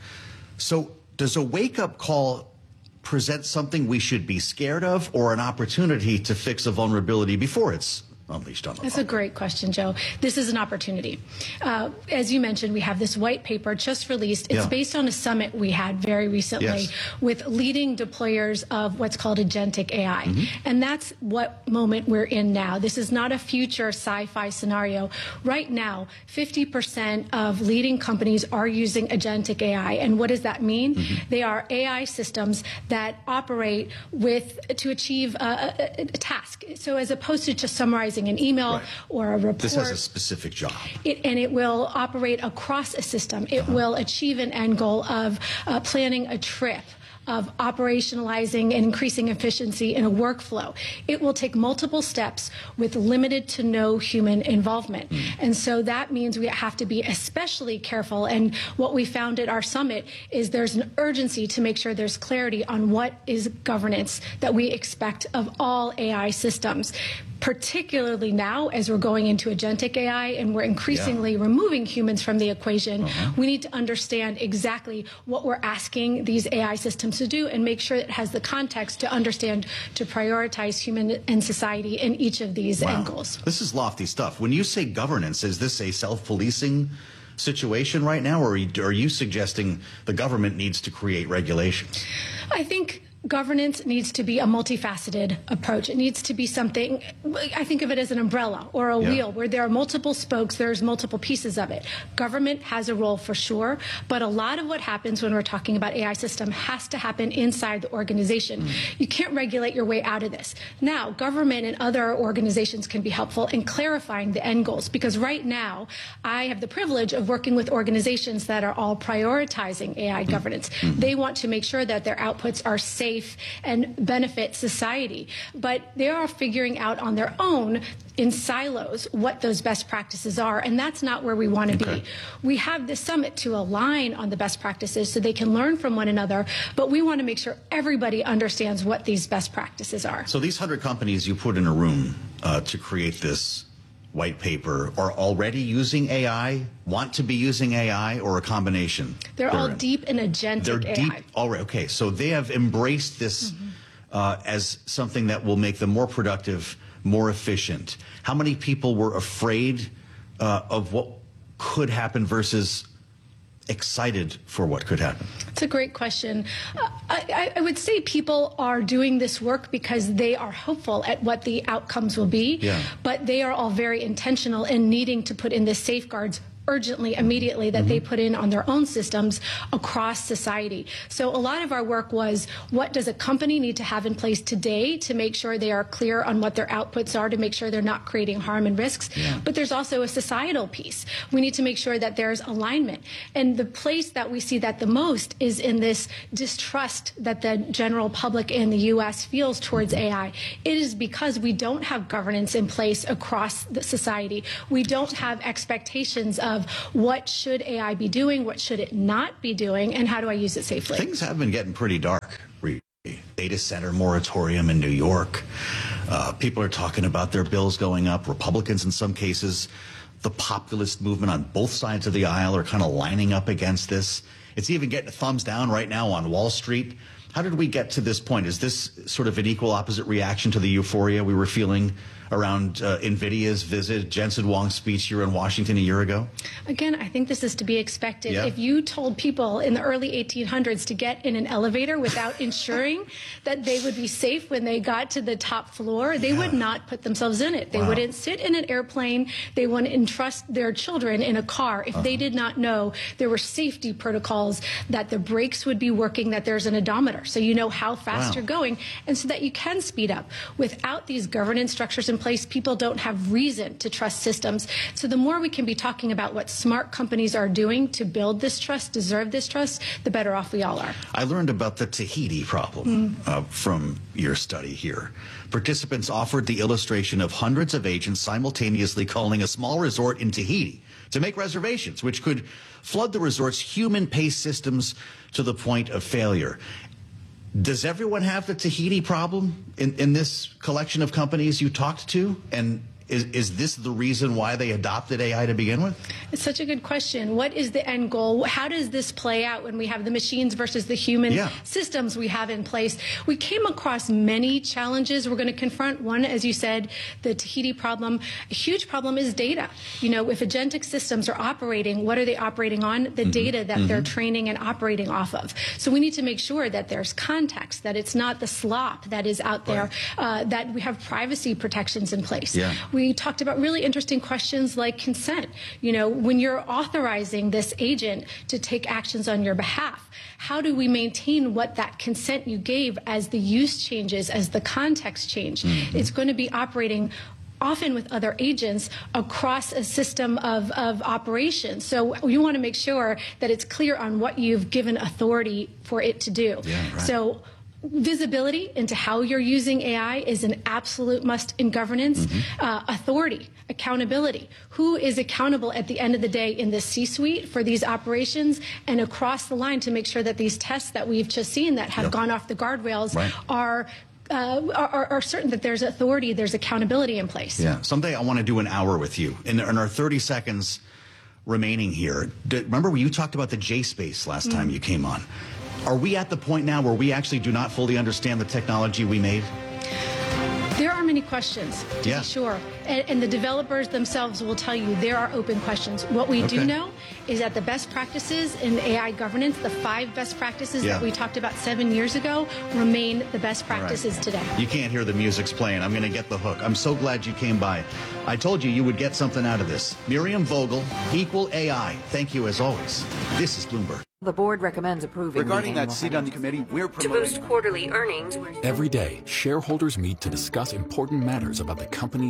So does a wake-up call present something we should be scared of or an opportunity to fix a vulnerability before it's unleashed on the That's a great question, Joe. This is an opportunity. Uh, as you mentioned, we have this white paper just released. It's yeah. based on a summit we had very recently yes. with leading deployers of what's called agentic A I. Mm-hmm. And that's what moment we're in now. This is not a future sci-fi scenario. Right now, fifty percent of leading companies are using agentic A I. And what does that mean? Mm-hmm. They are A I systems that operate with to achieve a, a, a task. So as opposed to just summarizing an email right. or a report. This has a specific job. It, and it will operate across a system. It uh-huh. will achieve an end goal of uh, planning a trip, of operationalizing and increasing efficiency in a workflow. It will take multiple steps with limited to no human involvement. Mm. And so that means we have to be especially careful. And what we found at our summit is there's an urgency to make sure there's clarity on what is governance that we expect of all A I systems. Particularly now, as we're going into agentic A I and we're increasingly yeah. removing humans from the equation, uh-huh. we need to understand exactly what we're asking these A I systems to do and make sure it has the context to understand to prioritize human and society in each of these wow. angles. This is lofty stuff. When you say governance, is this a self-policing situation right now, or are you suggesting the government needs to create regulations? I think governance needs to be a multifaceted approach. It needs to be something, I think of it as an umbrella or a yeah. wheel where there are multiple spokes, there's multiple pieces of it. Government has a role for sure, but a lot of what happens when we're talking about A I system has to happen inside the organization. Mm. You can't regulate your way out of this. Now, government and other organizations can be helpful in clarifying the end goals, because right now I have the privilege of working with organizations that are all prioritizing A I mm. governance. Mm. They want to make sure that their outputs are safe safe and benefit society. But they are figuring out on their own in silos what those best practices are, and that's not where we want to okay. be. We have this summit to align on the best practices so they can learn from one another, but we want to make sure everybody understands what these best practices are. So these hundred companies you put in a room uh, to create this white paper are already using A I, want to be using A I, or a combination? They're, They're all in. deep in agentic They're A I. deep already. Okay, so they have embraced this mm-hmm. uh, as something that will make them more productive, more efficient. How many people were afraid uh, of what could happen versus excited for what could happen? It's a great question. Uh, I, I would say people are doing this work because they are hopeful at what the outcomes will be, yeah. but they are all very intentional in needing to put in the safeguards urgently, immediately, that mm-hmm. they put in on their own systems across society. So a lot of our work was, what does a company need to have in place today to make sure they are clear on what their outputs are, to make sure they're not creating harm and risks? Yeah. But there's also a societal piece. We need to make sure that there's alignment. And the place that we see that the most is in this distrust that the general public in the U S feels towards A I. It is because we don't have governance in place across the society. We don't have expectations of what should A I be doing, what should it not be doing, and how do I use it safely? Things have been getting pretty dark. Data center moratorium in New York. Uh, people are talking about their bills going up. Republicans, in some cases, the populist movement on both sides of the aisle are kind of lining up against this. It's even getting a thumbs down right now on Wall Street. How did we get to this point? Is this sort of an equal opposite reaction to the euphoria we were feeling around uh, NVIDIA's visit, Jensen Huang's speech here in Washington a year ago? Again, I think this is to be expected. Yeah. If you told people in the early eighteen hundreds to get in an elevator without ensuring that they would be safe when they got to the top floor, they yeah. would not put themselves in it. They wow. wouldn't sit in an airplane. They wouldn't entrust their children in a car if uh-huh. they did not know there were safety protocols, that the brakes would be working, that there's an odometer, so you know how fast wow. you're going, and so that you can speed up. Without these governance structures in place, people don't have reason to trust systems. So the more we can be talking about what smart companies are doing to build this trust, deserve this trust, the better off we all are. I learned about the Tahiti problem mm. uh, from your study here. Participants offered the illustration of hundreds of agents simultaneously calling a small resort in Tahiti to make reservations, which could flood the resort's human-paced systems to the point of failure. Does everyone have the Tahiti problem in, in this collection of companies you talked to? And is, is this the reason why they adopted A I to begin with? It's such a good question. What is the end goal? How does this play out when we have the machines versus the human yeah. systems we have in place? We came across many challenges we're going to confront. One, as you said, the Tahiti problem. A huge problem is data. You know, if agentic systems are operating, what are they operating on? The mm-hmm. data that mm-hmm. they're training and operating off of. So we need to make sure that there's context, that it's not the slop that is out there, right. uh, that we have privacy protections in place. Yeah. We We talked about really interesting questions like consent. You know, when you're authorizing this agent to take actions on your behalf, how do we maintain what that consent you gave as the use changes, as the context change? Mm-hmm. It's going to be operating often with other agents across a system of, of operations. So you want to make sure that it's clear on what you've given authority for it to do. Yeah, right. So visibility into how you're using A I is an absolute must in governance. Mm-hmm. Uh, authority, accountability. Who is accountable at the end of the day in the C-suite for these operations and across the line to make sure that these tests that we've just seen that have yep. gone off the guardrails right. are Uh, are, are certain that there's authority, there's accountability in place. Yeah. Someday I want to do an hour with you. In, in our thirty seconds remaining here, did, remember when you talked about the J-Space last mm. time you came on? Are we at the point now where we actually do not fully understand the technology we made? There are many questions, to yeah. be sure. And, and the developers themselves will tell you there are open questions. What we okay. do know is that the best practices in A I governance, the five best practices yeah. that we talked about seven years ago, remain the best practices right. today. You can't hear the music's playing. I'm going to get the hook. I'm so glad you came by. I told you you would get something out of this. Miriam Vogel, Equal A I. Thank you as always. This is Bloomberg. The board recommends approving. Regarding that seat on the committee, we're promoting. To boost quarterly earnings. Every day, shareholders meet to discuss important matters about the companies you invest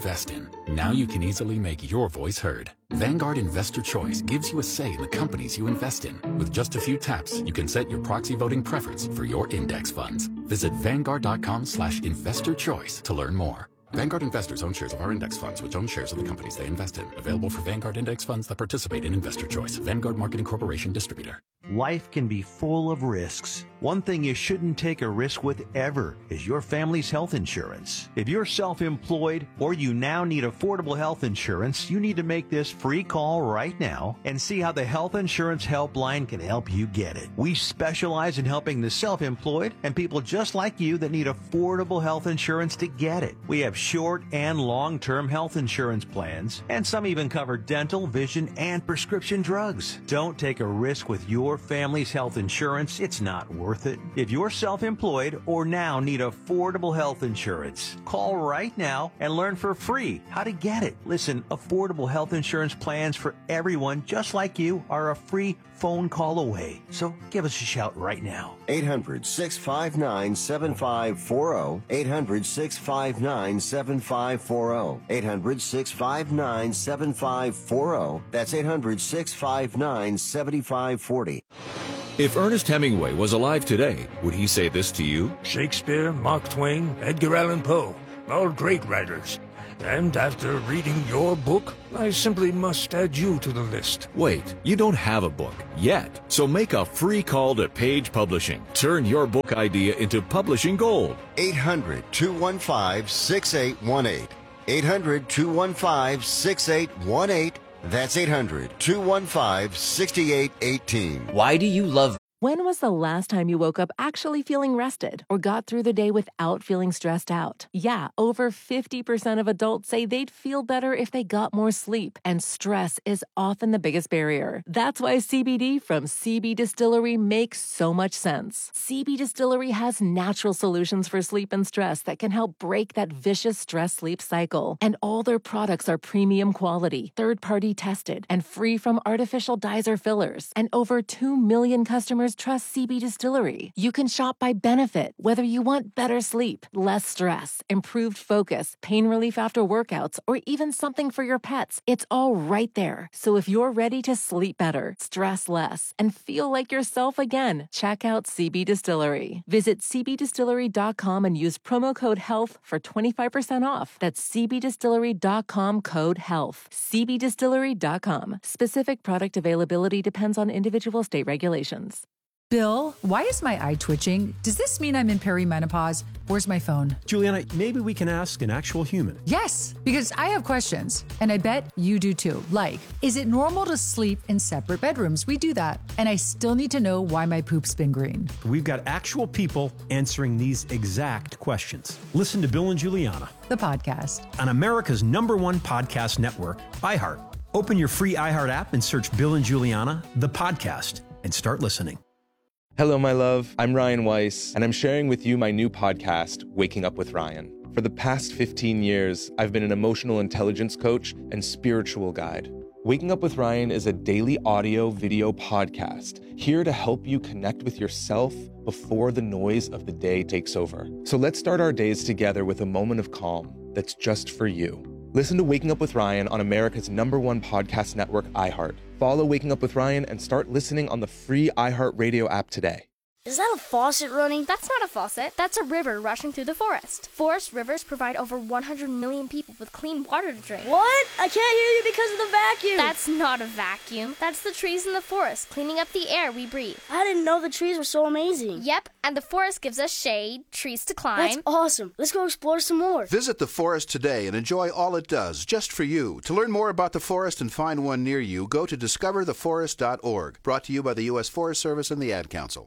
invest in. Now you can easily make your voice heard. Vanguard Investor Choice gives you a say in the companies you invest in. With just a few taps, you can set your proxy voting preference for your index funds. Visit Vanguard.com slash investor choice to learn more. Vanguard investors own shares of our index funds, which own shares of the companies they invest in. Available for Vanguard index funds that participate in Investor Choice. Vanguard Marketing Corporation Distributor. Life can be full of risks. One thing you shouldn't take a risk with ever is your family's health insurance. If you're self-employed or you now need affordable health insurance, you need to make this free call right now and see how the Health Insurance Helpline can help you get it. We specialize in helping the self-employed and people just like you that need affordable health insurance to get it. We have short and long-term health insurance plans, and some even cover dental, vision, and prescription drugs. Don't take a risk with your family's health insurance. It's not worth it. If you're self-employed or now need affordable health insurance, call right now and learn for free how to get it. Listen, affordable health insurance plans for everyone just like you are a free phone call away. So give us a shout right now. eight hundred, six five nine, seven five four zero. eight hundred, six five nine, seven five four zero. eight hundred, six five nine, seven five four zero. That's eight hundred, six five nine, seven five four zero. If Ernest Hemingway was alive today, would he say this to you? Shakespeare, Mark Twain, Edgar Allan Poe, all great writers. And after reading your book, I simply must add you to the list. Wait, you don't have a book yet. So make a free call to Page Publishing. Turn your book idea into publishing gold. eight hundred, two one five, six eight one eight. eight hundred, two one five, six eight one eight. That's eight hundred, two one five, six eight one eight. Why do you love... When was the last time you woke up actually feeling rested or got through the day without feeling stressed out? Yeah, over fifty percent of adults say they'd feel better if they got more sleep, and stress is often the biggest barrier. That's why C B D from C B Distillery makes so much sense. C B Distillery has natural solutions for sleep and stress that can help break that vicious stress-sleep cycle. And all their products are premium quality, third-party tested, and free from artificial dyes or fillers. And over two million customers trust C B Distillery. You can shop by benefit, whether you want better sleep, less stress, improved focus, pain relief after workouts, or even something for your pets. It's all right there. So if you're ready to sleep better, stress less, and feel like yourself again, check out C B Distillery. Visit c b distillery dot com and use promo code HEALTH for twenty-five percent off. That's c b distillery dot com code HEALTH. c b distillery dot com. Specific product availability depends on individual state regulations. Bill, why is my eye twitching? Does this mean I'm in perimenopause? Where's my phone? Juliana, maybe we can ask an actual human. Yes, because I have questions, and I bet you do too. Like, is it normal to sleep in separate bedrooms? We do that. And I still need to know why my poop's been green. We've got actual people answering these exact questions. Listen to Bill and Juliana, the podcast, on America's number one podcast network, iHeart. Open your free iHeart app and search Bill and Juliana, the podcast, and start listening. Hello, my love. I'm Ryan Weiss, and I'm sharing with you my new podcast, Waking Up with Ryan. For the past fifteen years, I've been an emotional intelligence coach and spiritual guide. Waking Up with Ryan is a daily audio video podcast here to help you connect with yourself before the noise of the day takes over. So let's start our days together with a moment of calm that's just for you. Listen to Waking Up with Ryan on America's number one podcast network, iHeart. Follow Waking Up with Ryan and start listening on the free iHeartRadio app today. Is that a faucet running? That's not a faucet. That's a river rushing through the forest. Forest rivers provide over one hundred million people with clean water to drink. What? I can't hear you because of the vacuum. That's not a vacuum. That's the trees in the forest cleaning up the air we breathe. I didn't know the trees were so amazing. Yep, and the forest gives us shade, trees to climb. That's awesome. Let's go explore some more. Visit the forest today and enjoy all it does, just for you. To learn more about the forest and find one near you, go to discover the forest dot org. Brought to you by the U S Forest Service and the Ad Council.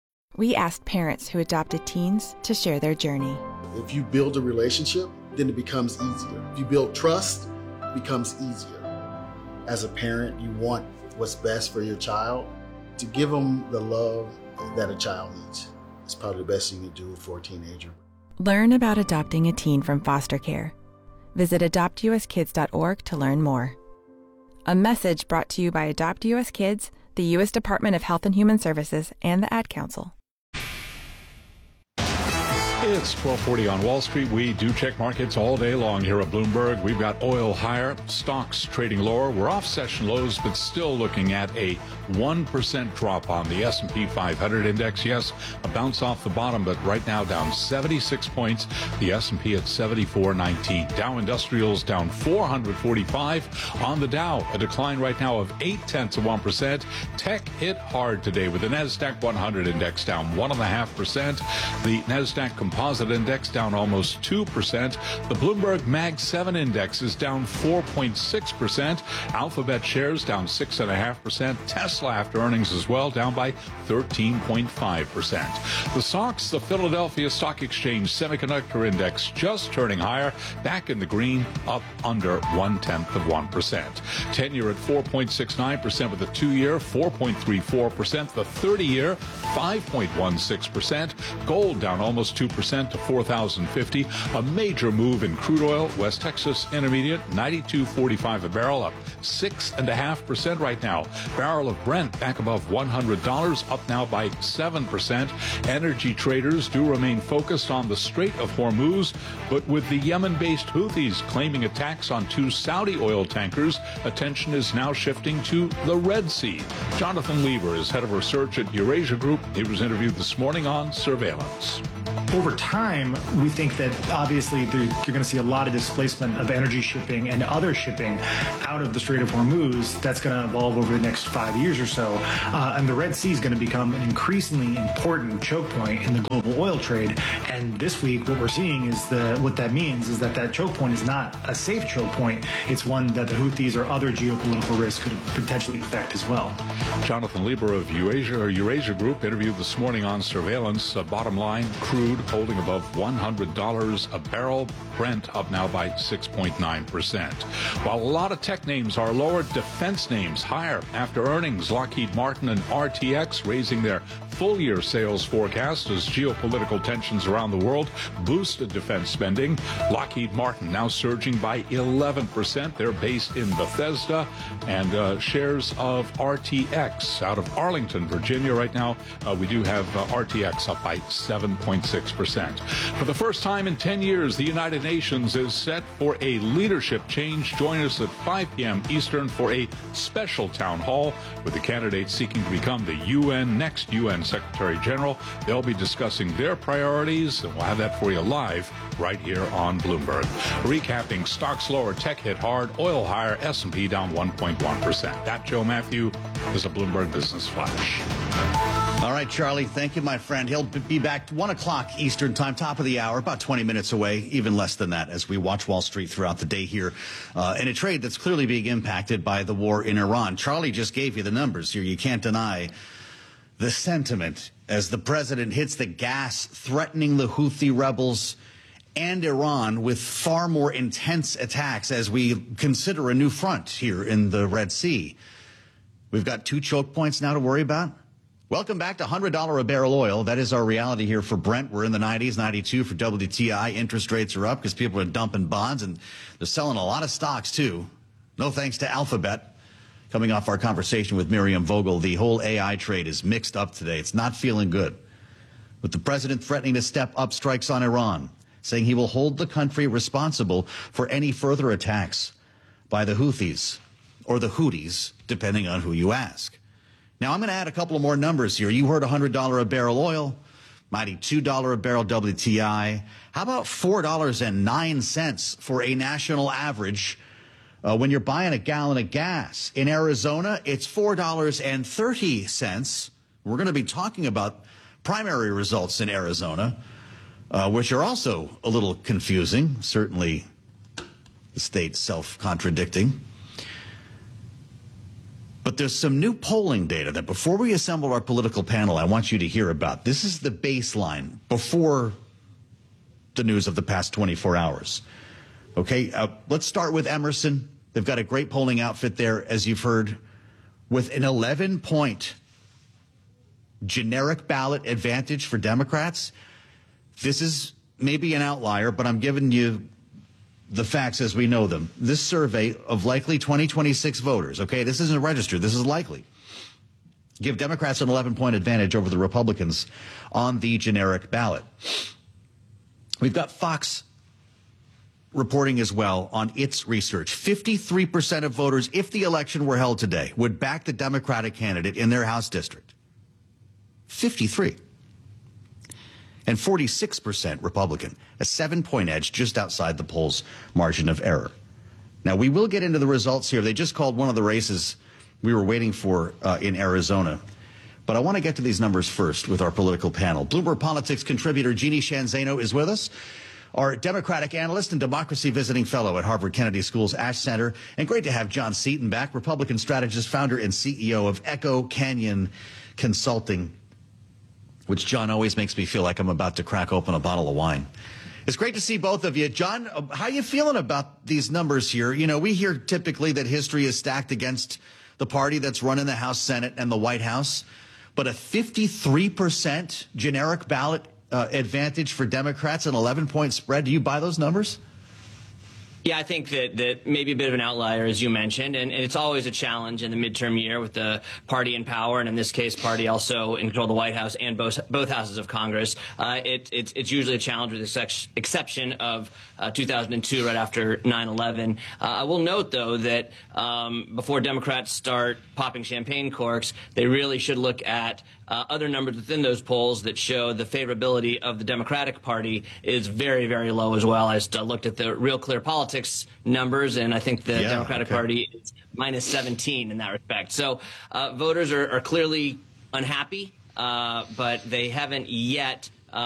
We asked parents who adopted teens to share their journey. If you build a relationship, then it becomes easier. If you build trust, it becomes easier. As a parent, you want what's best for your child. To give them the love that a child needs is probably the best thing you can do for a teenager. Learn about adopting a teen from foster care. Visit adopt u s kids dot org to learn more. A message brought to you by Adopt U S Kids, the U S Department of Health and Human Services, and the Ad Council. It's twelve forty on Wall Street. We do check markets all day long here at Bloomberg. We've got oil higher, stocks trading lower. We're off session lows, but still looking at a one percent drop on the S and P five hundred index. Yes, a bounce off the bottom, but right now down seventy-six points. The S and P at seventy-four nineteen. Dow Industrials down four hundred forty-five. On the Dow, a decline right now of eight tenths of one percent. Tech hit hard today with the NASDAQ one hundred index down one point five percent. The NASDAQ Composite Index down almost two percent. The Bloomberg Mag seven Index is down four point six percent. Alphabet shares down six point five percent. Tesla after earnings as well down by thirteen point five percent. The S O X, the Philadelphia Stock Exchange Semiconductor Index, just turning higher, back in the green, up under one-tenth of one percent. ten-year at four point six nine percent with the two-year, four point three four percent. The thirty-year, five point one six percent. Gold down almost two percent to four thousand fifty. A major move in crude oil. West Texas Intermediate, ninety-two forty-five a barrel, up six point five percent right now. Barrel of Brent back above one hundred dollars, up now by seven percent. Energy traders do remain focused on the Strait of Hormuz, but with the Yemen-based Houthis claiming attacks on two Saudi oil tankers, attention is now shifting to the Red Sea. Jonathan Lieber is head of research at Eurasia Group. He was interviewed this morning on Surveillance. Over time, we think that obviously there, you're going to see a lot of displacement of energy shipping and other shipping out of the Strait of Hormuz. That's going to evolve over the next five years or so. Uh, and the Red Sea is going to become an increasingly important choke point in the global oil trade. And this week, what we're seeing is the what that means is that that choke point is not a safe choke point. It's one that the Houthis or other geopolitical risks could potentially affect as well. Jonathan Lieber of Eurasia, or Eurasia Group interviewed this morning on Surveillance. Uh, bottom line, crude holding above one hundred dollars a barrel. Brent up now by six point nine percent. While a lot of tech names are lower, defense names higher after earnings. Lockheed Martin and R T X raising their full-year sales forecast as geopolitical tensions around the world boosted defense spending. Lockheed Martin now surging by eleven percent. They're based in Bethesda. And uh, shares of R T X out of Arlington, Virginia right now, uh, we do have uh, R T X up by seven point six percent. For the first time in ten years, the United Nations is set for a leadership change. Join us at five p.m. Eastern for a special town hall with the candidates seeking to become the U N next U N Secretary General. They'll be discussing their priorities, and we'll have that for you live right here on Bloomberg. Recapping, stocks lower, tech hit hard, oil higher, S and P down one point one percent. That, Joe Matthew, is a Bloomberg Business Flash. All right, Charlie, thank you, my friend. He'll be back one o'clock Eastern time, top of the hour, about twenty minutes away, even less than that, as we watch Wall Street throughout the day here uh, in a trade that's clearly being impacted by the war in Iran. Charlie just gave you the numbers here. You can't deny the sentiment as the president hits the gas, threatening the Houthi rebels and Iran with far more intense attacks as we consider a new front here in the Red Sea. We've got two choke points now to worry about. Welcome back to one hundred dollars a barrel oil. That is our reality here for Brent. We're in the nineties, ninety-two for W T I. Interest rates are up because people are dumping bonds, and they're selling a lot of stocks, too. No thanks to Alphabet. Coming off our conversation with Miriam Vogel, the whole A I trade is mixed up today. It's not feeling good. With the president threatening to step up strikes on Iran, saying he will hold the country responsible for any further attacks by the Houthis, or the Houthis, depending on who you ask. Now, I'm going to add a couple of more numbers here. You heard one hundred dollars a barrel oil, ninety-two dollars a barrel W T I. How about four dollars and nine cents for a national average uh, when you're buying a gallon of gas? In Arizona, it's four dollars and thirty cents. We're going to be talking about primary results in Arizona, uh, which are also a little confusing, certainly the state's self-contradicting. But there's some new polling data that before we assemble our political panel, I want you to hear about. This is the baseline before the news of the past twenty-four hours. Okay, uh, let's start with Emerson. They've got a great polling outfit there, as you've heard, with an eleven point generic ballot advantage for Democrats. This is maybe an outlier, but I'm giving you the facts as we know them. This survey of likely twenty twenty-six voters, okay, this isn't registered, this is likely, give Democrats an eleven point advantage over the Republicans on the generic ballot. We've got Fox reporting as well on its research. fifty-three percent of voters, if the election were held today, would back the Democratic candidate in their House district. fifty-three. And forty-six percent Republican, a seven-point edge just outside the polls' margin of error. Now, we will get into the results here. They just called one of the races we were waiting for uh, in Arizona. But I want to get to these numbers first with our political panel. Bloomberg Politics contributor Jeannie Shanzano is with us, our Democratic analyst and democracy visiting fellow at Harvard Kennedy School's Ash Center. And great to have John Seaton back, Republican strategist, founder and C E O of Echo Canyon Consulting, which, John, always makes me feel like I'm about to crack open a bottle of wine. It's great to see both of you. John, how are you feeling about these numbers here? You know, we hear typically that history is stacked against the party that's running the House, Senate, and the White House. But a fifty-three percent generic ballot uh, advantage for Democrats, an eleven-point spread. Do you buy those numbers? Yeah, I think that, that maybe a bit of an outlier, as you mentioned, and, and it's always a challenge in the midterm year with the party in power, and in this case, party also in control of the White House and both both houses of Congress. Uh, it, it's, it's usually a challenge with the ex exception of uh, two thousand two, right after nine eleven. Uh, I will note, though, that um, before Democrats start popping champagne corks, they really should look at Uh, other numbers within those polls that show the favorability of the Democratic Party is very, very low as well. I just uh, looked at the Real Clear Politics numbers, and I think the yeah, Democratic okay. Party is minus seventeen in that respect. So uh, voters are, are clearly unhappy, uh, but they haven't yet